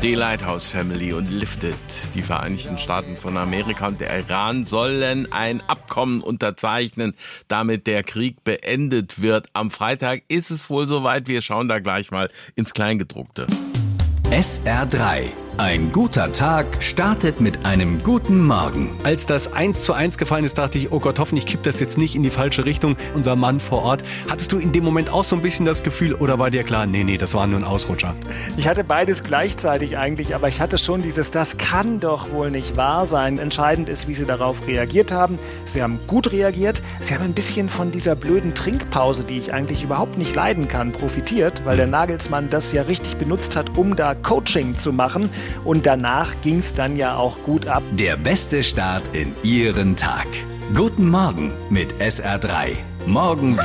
Die Lighthouse Family und Lifted. Die Vereinigten Staaten von Amerika und der Iran sollen ein Abkommen unterzeichnen, damit der Krieg beendet wird. Am Freitag ist es wohl soweit. Wir schauen da gleich mal ins Kleingedruckte. SR3. Ein guter Tag startet mit einem guten Morgen. Als das 1:1 gefallen ist, dachte ich, oh Gott, hoffentlich kippt das jetzt nicht in die falsche Richtung, unser Mann vor Ort. Hattest du in dem Moment auch so ein bisschen das Gefühl, oder war dir klar, nee, das war nur ein Ausrutscher? Ich hatte beides gleichzeitig eigentlich, aber ich hatte schon das kann doch wohl nicht wahr sein. Entscheidend ist, wie sie darauf reagiert haben. Sie haben gut reagiert. Sie haben ein bisschen von dieser blöden Trinkpause, die ich eigentlich überhaupt nicht leiden kann, profitiert, weil der Nagelsmann das ja richtig benutzt hat, um da Coaching zu machen. Und danach ging es dann ja auch gut ab. Der beste Start in Ihren Tag. Guten Morgen mit SR3. Morgen